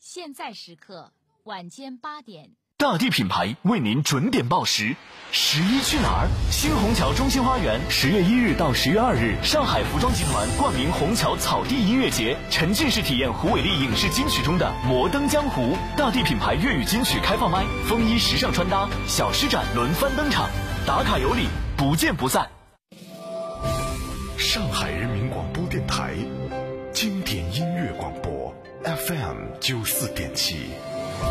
现在时刻晚间8点。 大地品牌为您准点报时。11去哪儿？新虹桥中心花园10月1日到10月2日，上海服装集团冠名虹桥草地音乐节，沉浸式体验胡伟立影视金曲中的摩登江湖。大地品牌粤语金曲开放麦，风衣时尚穿搭，小施展轮番登场，打卡有礼，不见不散。 上海人民广播电台经典音乐广播 FM 94.7。